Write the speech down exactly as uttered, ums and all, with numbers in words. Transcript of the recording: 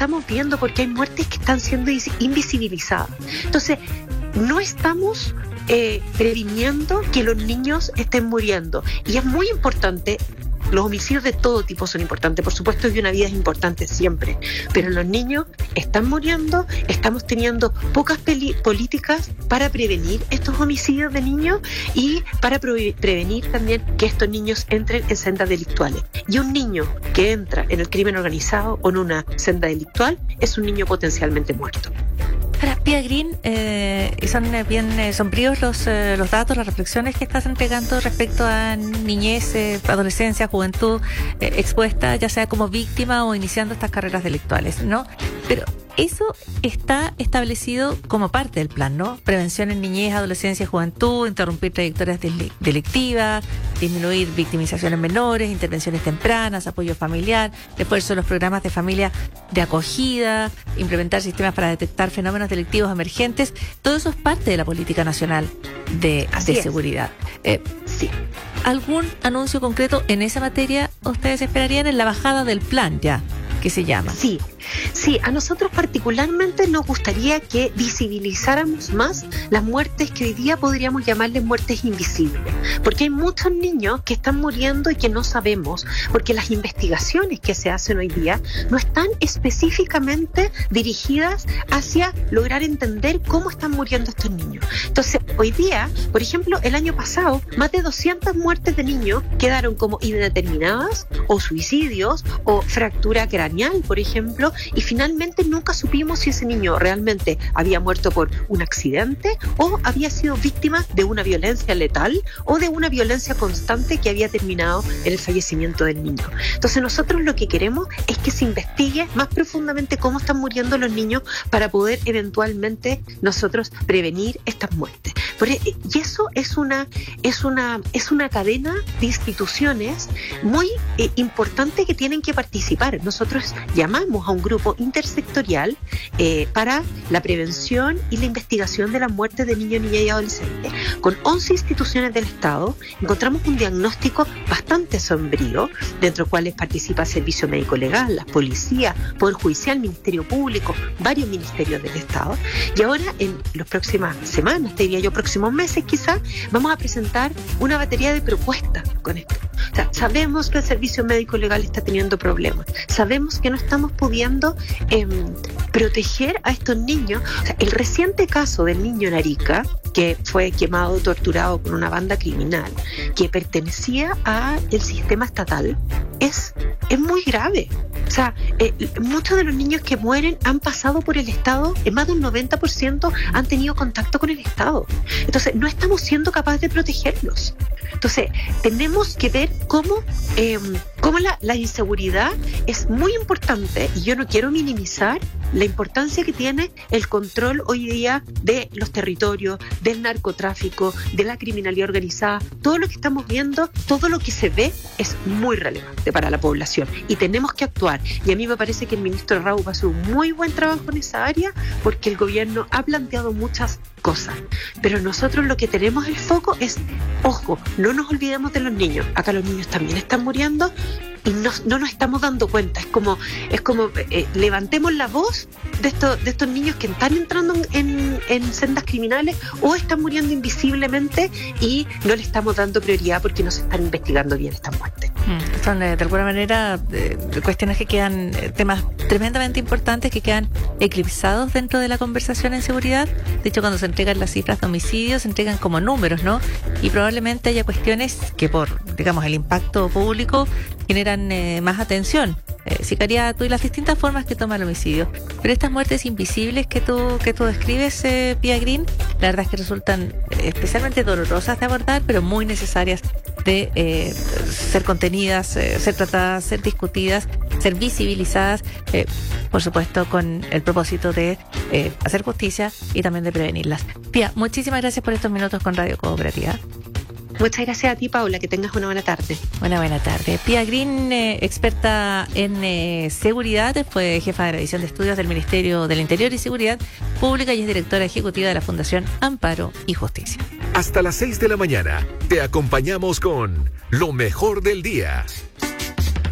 estamos viendo porque hay muertes que están siendo invisibilizadas. Entonces, no estamos eh, previniendo que los niños estén muriendo. Y es muy importante. Los homicidios de todo tipo son importantes, por supuesto que una vida es importante siempre, pero los niños están muriendo, estamos teniendo pocas peli- políticas para prevenir estos homicidios de niños y para pre- prevenir también que estos niños entren en sendas delictuales. Y un niño que entra en el crimen organizado o en una senda delictual es un niño potencialmente muerto. Ahora, Pia Green, eh, son bien eh, sombríos los, eh, los datos, las reflexiones que estás entregando respecto a niñez, eh, adolescencia, juventud eh, expuesta, ya sea como víctima o iniciando estas carreras delictuales, ¿no? Pero eso está establecido como parte del plan, ¿no? Prevención en niñez, adolescencia y juventud, interrumpir trayectorias delictivas, disminuir victimizaciones menores, intervenciones tempranas, apoyo familiar, refuerzo de los programas de familia de acogida, implementar sistemas para detectar fenómenos delictivos emergentes. Todo eso es parte de la política nacional de, de seguridad. Eh, sí. ¿Algún anuncio concreto en esa materia ustedes esperarían en la bajada del plan ya? ¿Qué se llama? Sí, sí, a nosotros particularmente nos gustaría que visibilizáramos más las muertes que hoy día podríamos llamarles muertes invisibles, porque hay muchos niños que están muriendo y que no sabemos, porque las investigaciones que se hacen hoy día no están específicamente dirigidas hacia lograr entender cómo están muriendo estos niños. Entonces, hoy día, por ejemplo, el año pasado, más de doscientas muertes de niños quedaron como indeterminadas, o suicidios, o fractura craneal, por ejemplo, y finalmente nunca supimos si ese niño realmente había muerto por un accidente o había sido víctima de una violencia letal o de una violencia constante que había terminado en el fallecimiento del niño. Entonces nosotros lo que queremos es que se investigue más profundamente cómo están muriendo los niños para poder eventualmente nosotros prevenir estas muertes. Y eso es una, es una, es una cadena de instituciones muy eh, importante que tienen que participar. Nosotros llamamos a un grupo intersectorial eh, para la prevención y la investigación de las muertes de niños, niñas y adolescentes. Con once instituciones del Estado encontramos un diagnóstico bastante sombrío, dentro de cuales participa Servicio Médico Legal, la Policía, Poder Judicial, Ministerio Público, varios ministerios del Estado. Y ahora, en las próximas semanas, te diría yo, próximos meses quizás, vamos a presentar una batería de propuestas con esto. O sea, sabemos que el Servicio Médico Legal está teniendo problemas, sabemos que no estamos pudiendo eh, proteger a estos niños. O sea, el reciente caso del niño en Arica, que fue quemado, torturado por una banda criminal que pertenecía al sistema estatal, es, es muy grave. O sea, eh, muchos de los niños que mueren han pasado por el Estado, en más de un noventa por ciento han tenido contacto con el Estado. Entonces, no estamos siendo capaces de protegerlos. Entonces, tenemos que ver cómo, eh, cómo la, la inseguridad es muy importante, y yo no quiero minimizar la importancia que tiene el control hoy día de los territorios, del narcotráfico, de la criminalidad organizada. Todo lo que estamos viendo, todo lo que se ve es muy relevante para la población y tenemos que actuar. Y a mí me parece que el ministro Raúl va a hacer un muy buen trabajo en esa área porque el gobierno ha planteado muchas cosas. Pero nosotros lo que tenemos el foco es, ojo, no nos olvidemos de los niños. Acá los niños también están muriendo y no, no nos estamos dando cuenta. Es como, es como eh, levantemos la voz de estos, de estos niños que están entrando en, en sendas criminales o están muriendo invisiblemente y no le estamos dando prioridad porque no se están investigando bien estas muertes. Mm, son eh, de alguna manera eh, cuestiones que quedan, eh, temas tremendamente importantes que quedan eclipsados dentro de la conversación en seguridad. De hecho, cuando se entregan las cifras de homicidios, se entregan como números, ¿no? Y probablemente haya cuestiones que por, digamos, el impacto público generan eh, más atención. Eh, sicariato y las distintas formas que toma el homicidio. Pero estas muertes invisibles que tú, que tú describes, eh, Pia Green, la verdad es que resultan especialmente dolorosas de abordar, pero muy necesarias de eh, ser contenidas, eh, ser tratadas, ser discutidas, ser visibilizadas, eh, por supuesto con el propósito de eh, hacer justicia y también de prevenirlas. Pia, muchísimas gracias por estos minutos con Radio Cooperativa. Muchas gracias a ti, Paula, que tengas una buena tarde. Una buena tarde. Pia Green, eh, experta en eh, seguridad, fue jefa de la división de estudios del Ministerio del Interior y Seguridad Pública y es directora ejecutiva de la Fundación Amparo y Justicia. Hasta las seis de la mañana te acompañamos con lo mejor del día.